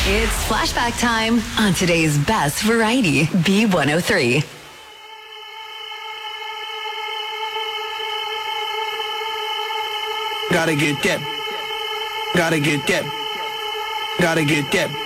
It's flashback time on today's best variety, B103. Gotta get that. Gotta get that. Gotta get that.